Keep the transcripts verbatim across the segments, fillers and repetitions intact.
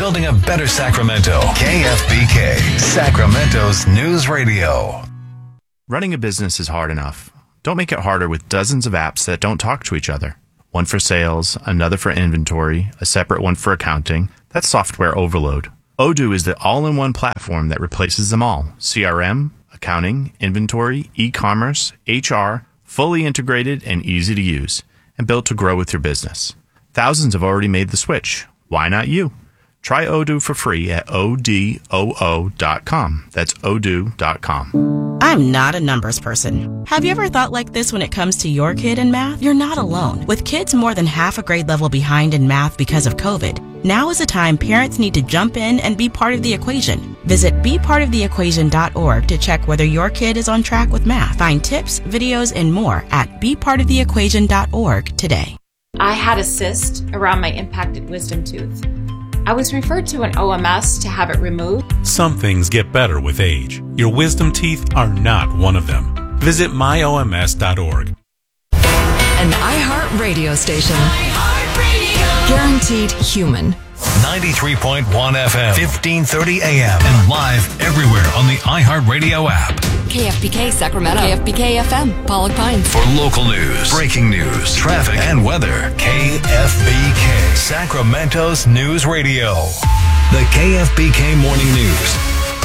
building a better Sacramento. K F B K, Sacramento's news radio. Running a business is hard enough. Don't make it harder with dozens of apps that don't talk to each other. One for sales, another for inventory, a separate one for accounting. That's software overload. Odoo is the all-in-one platform that replaces them all. C R M, accounting, inventory, e-commerce, H R, fully integrated and easy to use, and built to grow with your business. Thousands have already made the switch. Why not you? Try Odoo for free at O D O O dot com. That's odoo dot com. I'm not a numbers person. Have you ever thought like this when it comes to your kid in math? You're not alone. With kids more than half a grade level behind in math because of COVID, now is a time parents need to jump in and be part of the equation. Visit be part of the equation dot org to check whether your kid is on track with math. Find tips, videos, and more at be part of the equation dot org today. I had a cyst around my impacted wisdom tooth. I was referred to an O M S to have it removed. Some things get better with age. Your wisdom teeth are not one of them. Visit my O M S dot org. An iHeart radio station. iHeart Radio. Guaranteed human. ninety-three point one F M, fifteen thirty A M, and live everywhere on the iHeartRadio app. K F B K Sacramento. K F B K F M, Pollock Pines. For local news, breaking news, traffic, and weather, K F B K, Sacramento's news radio. The K F B K Morning News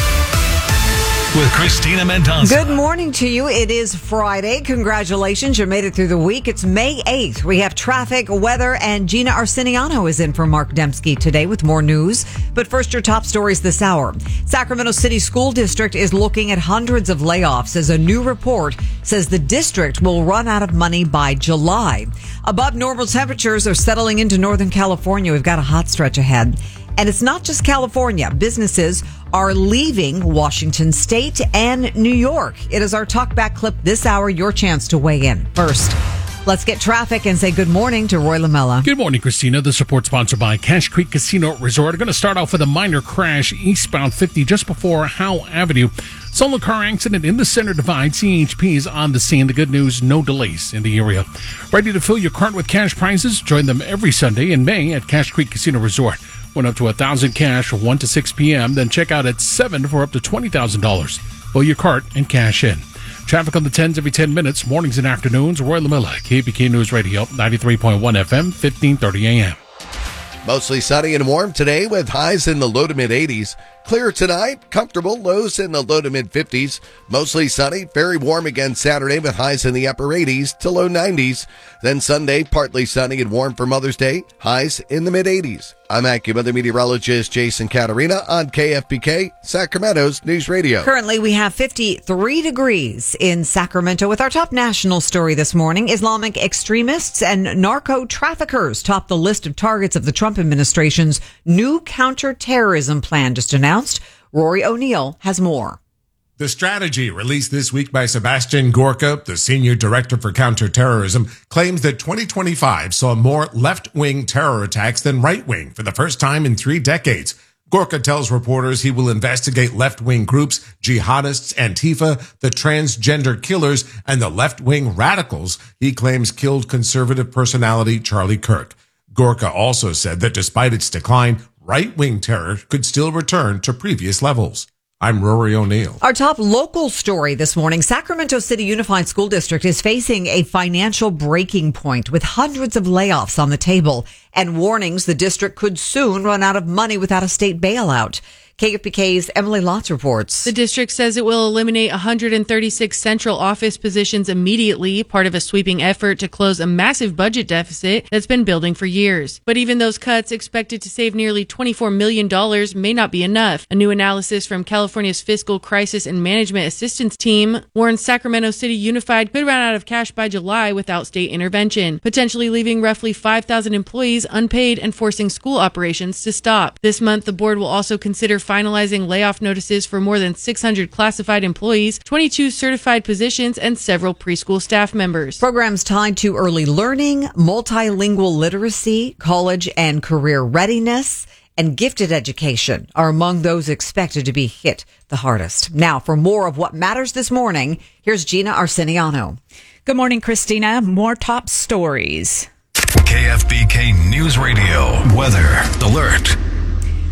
with Christina Mendoza. Good morning to you. It is Friday. Congratulations. You made it through the week. It's May eighth. We have traffic, weather, and Gina Arciniano is in for Mark Dembski today with more news. But first, your top stories this hour. Sacramento City School District is looking at hundreds of layoffs as a new report says the district will run out of money by July. Above normal temperatures are settling into Northern California. We've got a hot stretch ahead. And it's not just California. Businesses are leaving Washington State and New York. It is our Talk Back clip this hour, your chance to weigh in. First, let's get traffic and say good morning to Roy Lamella. Good morning, Christina. This report sponsored by Cache Creek Casino Resort. I'm going to start off with a minor crash eastbound fifty just before Howe Avenue. Solo car accident in the center divide. C H P is on the scene. The good news, no delays in the area. Ready to fill your cart with cash prizes? Join them every Sunday in May at Cache Creek Casino Resort. Went up to one thousand cash from one to six p.m., then check out at seven for up to twenty thousand dollars. Fill your cart and cash in. Traffic on the tens every ten minutes, mornings and afternoons. Roy Lamella, K B K News Radio, ninety-three point one F M, fifteen thirty A M. Mostly sunny and warm today with highs in the low to mid eighties. Clear tonight, comfortable, lows in the low to mid fifties. Mostly sunny, very warm again Saturday with highs in the upper eighties to low nineties. Then Sunday, partly sunny and warm for Mother's Day, highs in the mid eighties. I'm AccuWeather meteorologist Jason Caterina on K F B K, Sacramento's News Radio. Currently, we have fifty-three degrees in Sacramento. With our top national story this morning, Islamic extremists and narco traffickers top the list of targets of the Trump administration's new counterterrorism plan just announced. Rory O'Neill has more. The strategy released this week by Sebastian Gorka, the senior director for counterterrorism, claims that twenty twenty-five saw more left-wing terror attacks than right-wing for the first time in three decades. Gorka tells reporters he will investigate left-wing groups, jihadists, Antifa, the transgender killers, and the left-wing radicals he claims killed conservative personality Charlie Kirk. Gorka also said that despite its decline, right-wing terror could still return to previous levels. I'm Rory O'Neill. Our top local story this morning, Sacramento City Unified School District is facing a financial breaking point with hundreds of layoffs on the table and warnings the district could soon run out of money without a state bailout. K F B K's Emily Lotz reports. The district says it will eliminate one hundred thirty-six central office positions immediately, part of a sweeping effort to close a massive budget deficit that's been building for years. But even those cuts, expected to save nearly twenty-four million dollars, may not be enough. A new analysis from California's Fiscal Crisis and Management Assistance Team warns Sacramento City Unified could run out of cash by July without state intervention, potentially leaving roughly five thousand employees unpaid and forcing school operations to stop. This month, the board will also consider finalizing layoff notices for more than six hundred classified employees, twenty-two certified positions, and several preschool staff members. Programs tied to early learning, multilingual literacy, college and career readiness, and gifted education are among those expected to be hit the hardest. Now, for more of what matters this morning, here's Gina Arciniano. Good morning, Christina. More top stories. K F B K News Radio. Weather alert.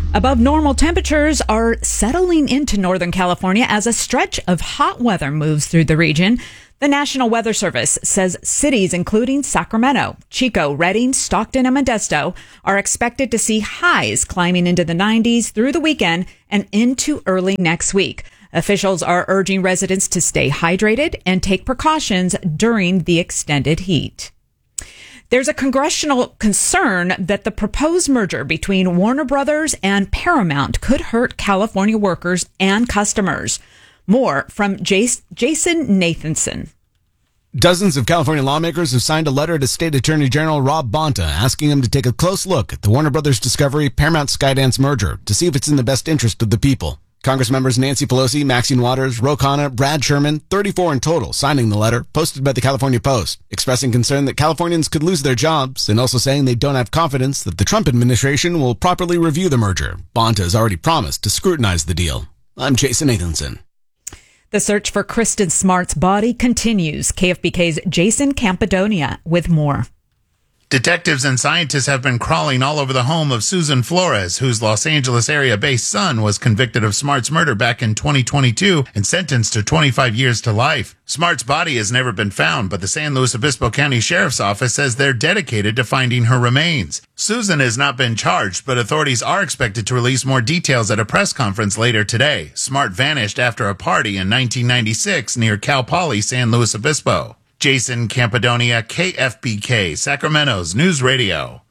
Above normal temperatures are settling into Northern California as a stretch of hot weather moves through the region. The National Weather Service says cities including Sacramento, Chico, Redding, Stockton, and Modesto are expected to see highs climbing into the nineties through the weekend and into early next week. Officials are urging residents to stay hydrated and take precautions during the extended heat. There's a congressional concern that the proposed merger between Warner Brothers and Paramount could hurt California workers and customers. More from Jace, Jason Nathanson. Dozens of California lawmakers have signed a letter to State Attorney General Rob Bonta asking him to take a close look at the Warner Brothers Discovery Paramount Skydance merger to see if it's in the best interest of the people. Congress members Nancy Pelosi, Maxine Waters, Ro Khanna, Brad Sherman, thirty-four in total, signing the letter posted by the California Post, expressing concern that Californians could lose their jobs and also saying they don't have confidence that the Trump administration will properly review the merger. Bonta has already promised to scrutinize the deal. I'm Jason Nathanson. The search for Kristen Smart's body continues. K F B K's Jason Campidonia with more. Detectives and scientists have been crawling all over the home of Susan Flores, whose Los Angeles area-based son was convicted of Smart's murder back in twenty twenty-two and sentenced to twenty-five years to life. Smart's body has never been found, but the San Luis Obispo County Sheriff's Office says they're dedicated to finding her remains. Susan has not been charged, but authorities are expected to release more details at a press conference later today. Smart vanished after a party in nineteen ninety-six near Cal Poly San Luis Obispo. Jason Campidonia, K F B K, Sacramento's News Radio.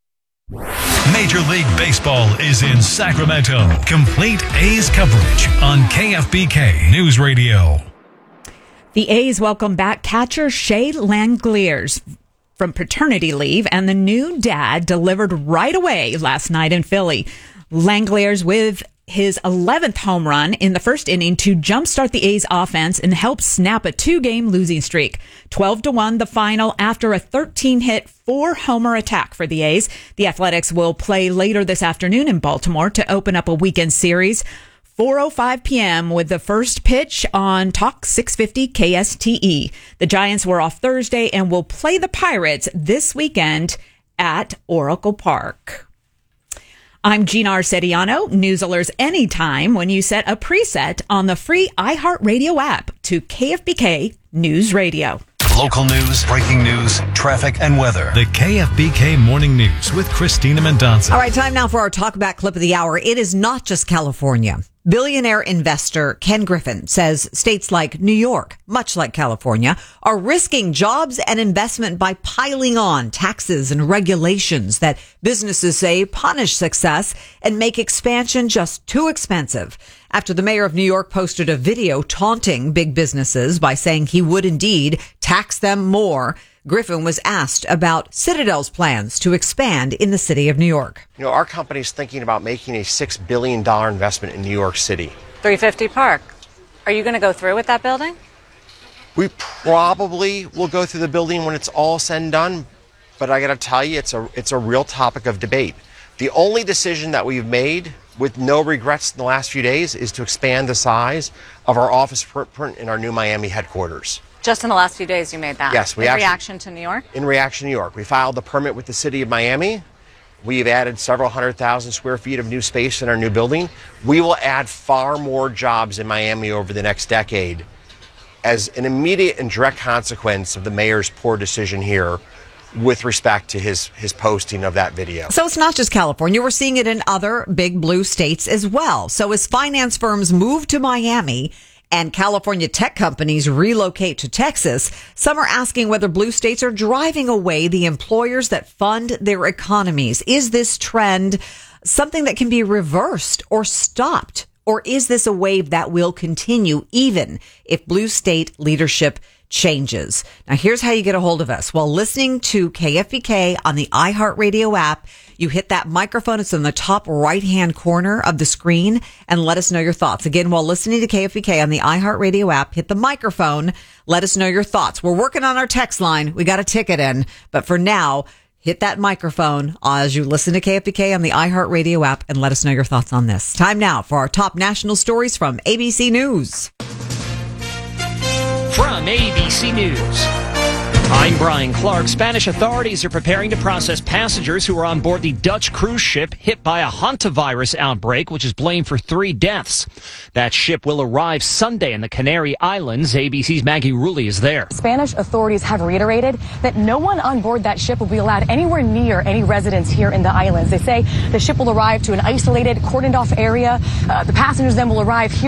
Major League Baseball is in Sacramento. Complete A's coverage on K F B K News Radio. The A's welcome back catcher Shea Langeliers from paternity leave, and the new dad delivered right away last night in Philly. Langeliers with his eleventh home run in the first inning to jumpstart the A's offense and help snap a two-game losing streak. twelve to one the final after a thirteen-hit, four-homer attack for the A's. The Athletics will play later this afternoon in Baltimore to open up a weekend series. four oh five p.m. with the first pitch on Talk six fifty K S T E. The Giants were off Thursday and will play the Pirates this weekend at Oracle Park. I'm Gina Arcediano. News alerts anytime when you set a preset on the free iHeartRadio app to K F B K News Radio. Local news, breaking news, traffic, and weather. The K F B K Morning News with Christina Mendonça. All right, time now for our talkback clip of the hour. It is not just California. Billionaire investor Ken Griffin says states like New York, much like California, are risking jobs and investment by piling on taxes and regulations that businesses say punish success and make expansion just too expensive. After the mayor of New York posted a video taunting big businesses by saying he would indeed tax them more, Griffin was asked about Citadel's plans to expand in the city of New York. You know, our company's thinking about making a six billion dollars investment in New York City. three fifty Park. Are you going to go through with that building? We probably will go through the building when it's all said and done, but I got to tell you, it's a, it's a real topic of debate. The only decision that we've made with no regrets in the last few days is to expand the size of our office footprint in our new Miami headquarters. Just in the last few days you made that? Yes. We in actually, reaction to New York? In reaction to New York. We filed the permit with the city of Miami. We've added several hundred thousand square feet of new space in our new building. We will add far more jobs in Miami over the next decade as an immediate and direct consequence of the mayor's poor decision here with respect to his, his posting of that video. So it's not just California. We're seeing it in other big blue states as well. So as finance firms move to Miami and California tech companies relocate to Texas, some are asking whether blue states are driving away the employers that fund their economies. Is this trend something that can be reversed or stopped? Or is this a wave that will continue even if blue state leadership changes? Now, here's how you get a hold of us. While listening to K F B K on the iHeartRadio app, you hit that microphone. It's in the top right-hand corner of the screen, and let us know your thoughts. Again, while listening to K F B K on the iHeartRadio app, hit the microphone. Let us know your thoughts. We're working on our text line. We got a ticket in, but for now, hit that microphone as you listen to K F B K on the iHeartRadio app and let us know your thoughts on this. Time now for our top national stories from A B C News. From A B C News, I'm Brian Clark. Spanish authorities are preparing to process passengers who are on board the Dutch cruise ship hit by a hantavirus outbreak, which is blamed for three deaths. That ship will arrive Sunday in the Canary Islands. A B C's Maggie Rulli is there. Spanish authorities have reiterated that no one on board that ship will be allowed anywhere near any residents here in the islands. They say the ship will arrive to an isolated, cordoned off area. Uh, the passengers then will arrive here